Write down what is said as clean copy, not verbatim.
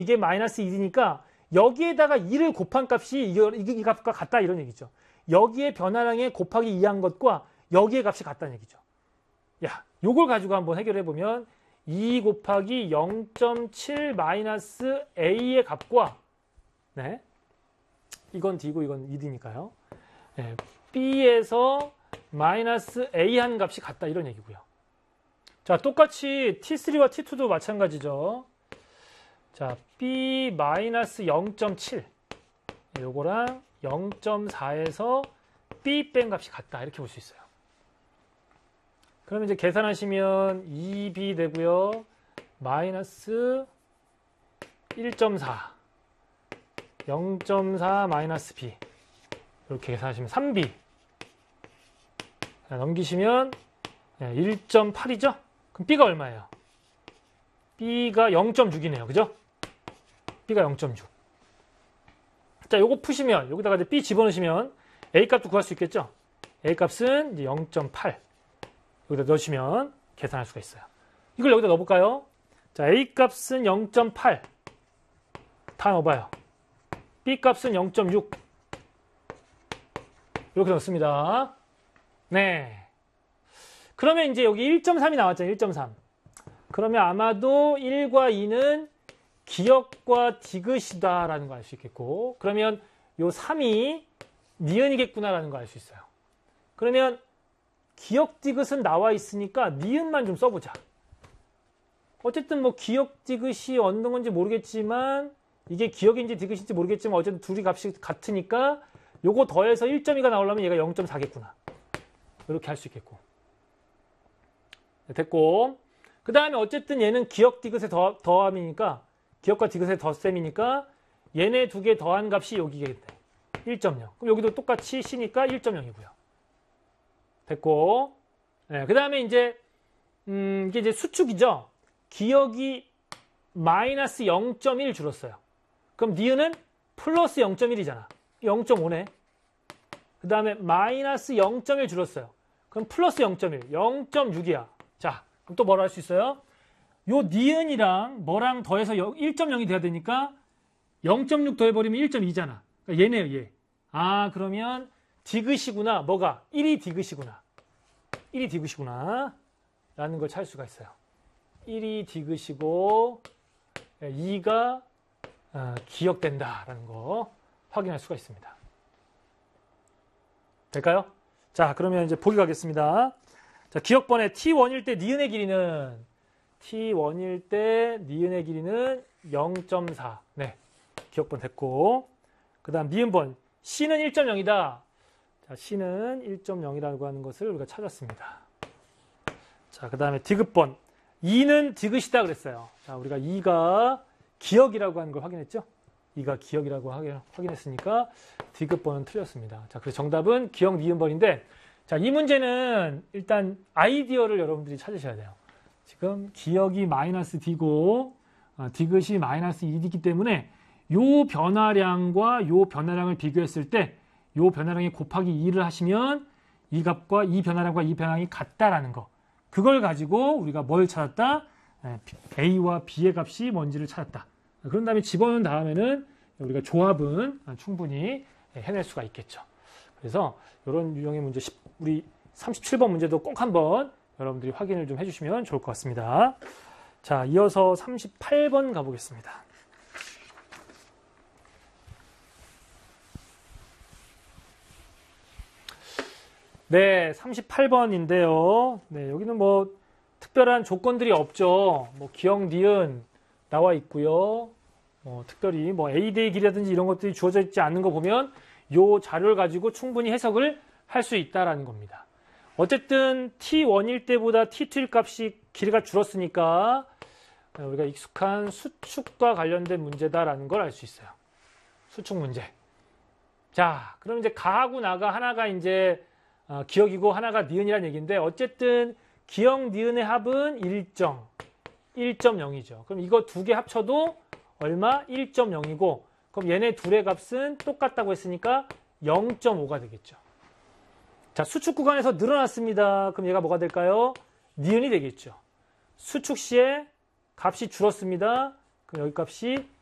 이게 마이너스 1이니까 여기에다가 2를 곱한 값이 이 값과 같다 이런 얘기죠. 여기에 변화량에 곱하기 2한 것과 여기에 값이 같다는 얘기죠. 야, 요걸 가지고 한번 해결해 보면 2 곱하기 0.7 마이너스 a의 값과 네, 이건 d고 이건 2d니까요. 네, b에서 마이너스 a 한 값이 같다 이런 얘기고요. 자, 똑같이 t3와 t2도 마찬가지죠. 자, b 마이너스 0.7 요거랑 0.4에서 b 뺀 값이 같다 이렇게 볼 수 있어요. 그러면 이제 계산하시면 2b 되고요. 마이너스 1.4 0.4 마이너스 b 이렇게 계산하시면 3b 넘기시면 1.8이죠? 그럼 b가 얼마예요? b가 0.6이네요. 그죠? b가 0.6. 자, 요거 푸시면 여기다가 이제 b 집어넣으시면 a 값도 구할 수 있겠죠? a 값은 이제 0.8 여기다 넣으시면 계산할 수가 있어요. 이걸 여기다 넣어볼까요? 자, a 값은 0.8 다 넣어봐요. b 값은 0.6 이렇게 넣습니다. 네. 그러면 이제 여기 1.3이 나왔잖아요. 1.3. 그러면 아마도 1과 2는 기역과 디귿이다라는 걸 알 수 있겠고, 그러면 요 3이 니은이겠구나라는 걸 알 수 있어요. 그러면 기역 디귿은 나와 있으니까 니은만 좀 써보자. 어쨌든 뭐 기역 디귿이 어느 건지 모르겠지만 이게 기역인지 디귿인지 모르겠지만 어쨌든 둘이 값이 같으니까 요거 더해서 1.2가 나오려면 얘가 0.4겠구나. 이렇게 할 수 있겠고. 네, 됐고. 그 다음에 어쨌든 얘는 기역 디귿의 더함이니까 기역과 디귿의 덧셈이니까 얘네 두 개 더한 값이 여기겠네. 1.0. 그럼 여기도 똑같이 c니까 1.0이고요. 됐고. 네, 그 다음에 이제 이게 이제 수축이죠. 기역이 마이너스 0.1 줄었어요. 그럼 니은은 플러스 0.1이잖아. 0.5네. 그 다음에 마이너스 0.1 줄었어요. 그럼 플러스 0.1, 0.6이야. 자, 그럼 또 뭐라 할 수 있어요? 요 니은이랑 뭐랑 더해서 1.0이 돼야 되니까 0.6 더해버리면 1.2잖아. 그러니까 얘네요, 얘. 아, 그러면 디귿이구나. 뭐가? 1이 디귿이구나. 1이 디귿이구나. 라는 걸 찾을 수가 있어요. 1이 디귿이고 2가 기역된다라는 거 확인할 수가 있습니다. 될까요? 자, 그러면 이제 보기 가겠습니다. 자, 기역번에 t1일 때 니은의 길이는 t1일 때 니은의 길이는 0.4. 네, 기역번 됐고, 그 다음 니은번 c는 1.0이다. 자, c는 1.0이라고 하는 것을 우리가 찾았습니다. 자, 그 다음에 디귿번 2는 디귿이다 그랬어요. 자, 우리가 2가 기역이라고 하는 걸 확인했죠? 2가 기역이라고 확인했으니까 디귿번은 틀렸습니다. 자, 그래서 정답은 기역 니은번인데, 자, 이 문제는 일단 아이디어를 여러분들이 찾으셔야 돼요. 지금 기역이 마이너스 d고 디귿이 마이너스 2d이기 때문에 요 변화량과 요 변화량을 비교했을 때 요 변화량에 곱하기 2를 하시면 이 값과 이 변화량과 이 변화량이 같다라는 거. 그걸 가지고 우리가 뭘 찾았다? A와 B의 값이 뭔지를 찾았다. 그런 다음에 집어넣은 다음에는 우리가 조합은 충분히 해낼 수가 있겠죠. 그래서 이런 유형의 문제, 우리 37번 문제도 꼭 한번 여러분들이 확인을 좀 해주시면 좋을 것 같습니다. 자, 이어서 38번 가보겠습니다. 네, 38번인데요. 네, 여기는 뭐 특별한 조건들이 없죠. 뭐 기역, 니은 나와 있고요. 특별히 뭐 A 대의 길이라든지 이런 것들이 주어져 있지 않는 거 보면 요 자료를 가지고 충분히 해석을 할 수 있다라는 겁니다. 어쨌든 T1일 때보다 T2일 값이 길이가 줄었으니까 우리가 익숙한 수축과 관련된 문제다라는 걸 알 수 있어요. 수축 문제. 자, 그럼 이제 가하고 나가 하나가 이제 기역이고 하나가 니은이라는 얘기인데, 어쨌든 기역, 니은의 합은 1.0이죠. 그럼 이거 두 개 합쳐도 얼마? 1.0이고, 그럼 얘네 둘의 값은 똑같다고 했으니까 0.5가 되겠죠. 자, 수축 구간에서 늘어났습니다. 그럼 얘가 뭐가 될까요? 니은이 되겠죠. 수축 시에 값이 줄었습니다. 그럼 여기 값이